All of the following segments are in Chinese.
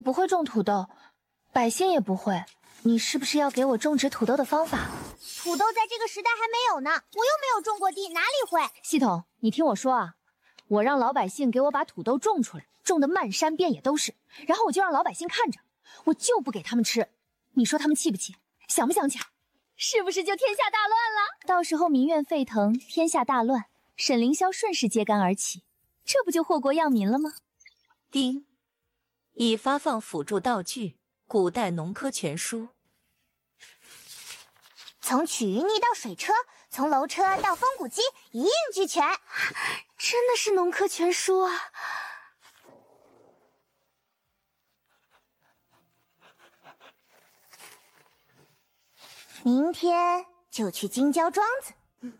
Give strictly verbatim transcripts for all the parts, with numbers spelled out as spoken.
不会种土豆，百姓也不会。你是不是要给我种植土豆的方法？ 土豆在这个时代还没有呢，我又没有种过地，哪里会？ 系统，你听我说啊，我让老百姓给我把土豆种出来，种得漫山遍野都是，然后我就让老百姓看着，我就不给他们吃。你说他们气不气？想不想抢？是不是就天下大乱了？到时候民怨沸腾，天下大乱，沈凌霄顺势揭竿而起，这不就祸国殃民了吗？ 丁，已发放辅助道具。古代农科全书， 从曲云泥到水车，从楼车到风骨机，一应俱全。 真的是农科全书啊！ 明天就去京郊庄子。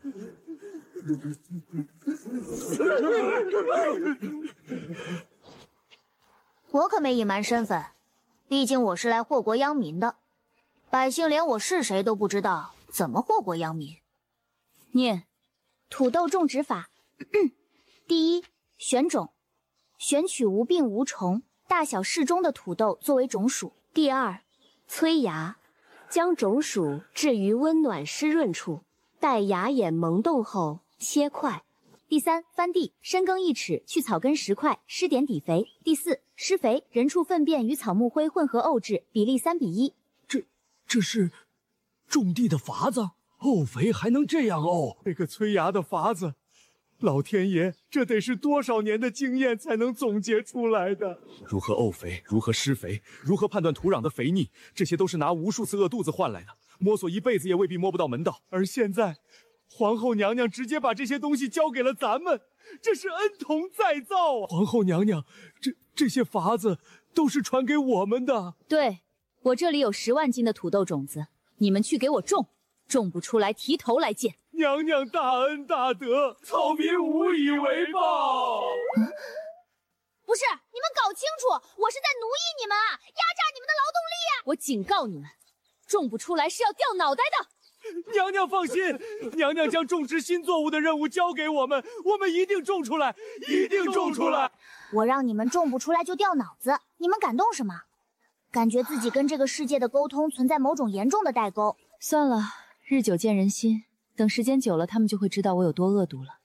我可没隐瞒身份。毕竟我是来祸国殃民的，百姓连我是谁都不知道，怎么祸国殃民？ 念土豆种植法：第一，选种，选取无病无虫、大小适中的土豆作为种属。 第二，催芽，将种属置于温暖湿润处，待芽眼萌动后切块。 第三，翻地，深耕一尺，去草根十块，施点底肥。第四，施肥，人畜粪便与草木灰混合沤制，比例三比一。 这这是种地的法子，沤肥还能这样沤？ 这个催芽的法子，老天爷，这得是多少年的经验才能总结出来的？如何沤肥，如何施肥，如何判断土壤的肥腻，这些都是拿无数次饿肚子换来的，摸索一辈子也未必摸不到门道。而现在，皇后娘娘直接把这些东西交给了咱们，这是恩同再造啊！皇后娘娘，这这些法子都是传给我们的。 对，我这里有十万斤的土豆种子，你们去给我种，种不出来提头来见。 娘娘大恩大德，草民无以为报。 嗯、 不是，你们搞清楚，我是在奴役你们啊，压榨你们的劳动力啊！ 我警告你们，种不出来是要掉脑袋的。 娘娘放心，娘娘将种植新作物的任务交给我们，我们一定种出来，一定种出来。 我让你们种不出来就掉脑子，你们感动什么？感觉自己跟这个世界的沟通存在某种严重的代沟。 算了，日久见人心，等时间久了，他们就会知道我有多恶毒了。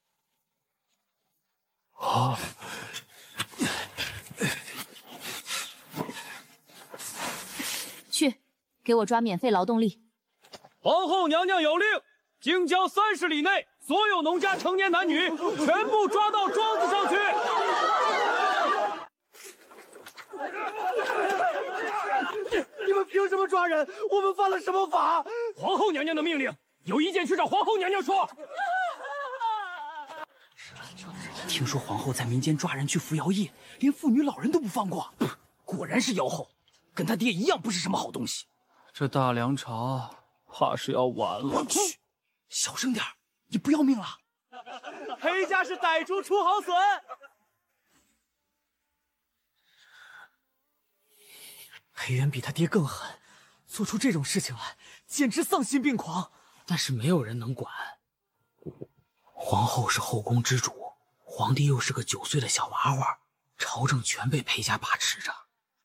啊！ 去，给我抓免费劳动力。 皇后娘娘有令，京郊三十里内所有农家成年男女全部抓到庄子上去。 你们凭什么抓人？我们犯了什么法？ 皇后娘娘的命令，有意见去找皇后娘娘说。 听说皇后在民间抓人去服徭役，连妇女老人都不放过。果然是妖后，跟他爹一样不是什么好东西。 这大梁朝怕是要完了。 嘘，小声点，你不要命了？ 裴家是歹猪出好笋。 裴元比他爹更狠，做出这种事情来，简直丧心病狂。但是没有人能管。皇后是后宫之主，皇帝又是个九岁的小娃娃，朝政全被裴家把持着。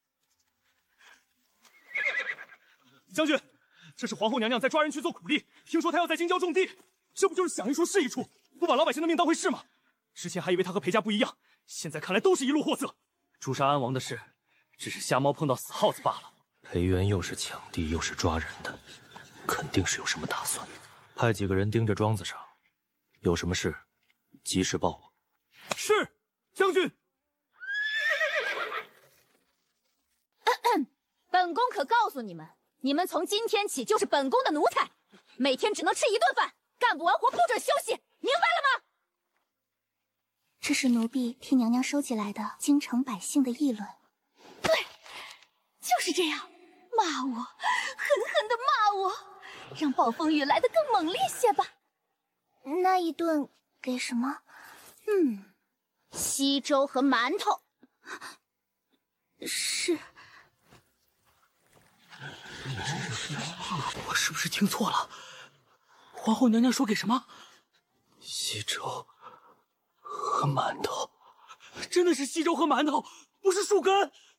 将军，这是皇后娘娘在抓人去做苦力，听说她要在京郊种地，这不就是想一出是一出，不把老百姓的命当回事吗？之前还以为她和裴家不一样，现在看来都是一路货色。诛杀安王的事，只是瞎猫碰到死耗子罢了。 裴元又是抢地又是抓人的，肯定是有什么打算。派几个人盯着庄子上，有什么事及时报我。 是，将军。 本宫可告诉你们，你们从今天起就是本宫的奴才，每天只能吃一顿饭，干不完活不准休息，明白了吗？ 这是奴婢替娘娘收集来的京城百姓的议论。 对，就是这样，骂我，狠狠地骂我，让暴风雨来得更猛烈些吧。 那一顿给什么？ 嗯，稀粥和馒头。 是。 我是不是听错了？皇后娘娘说给什么？ 稀粥和馒头。 真的是稀粥和馒头，不是树根。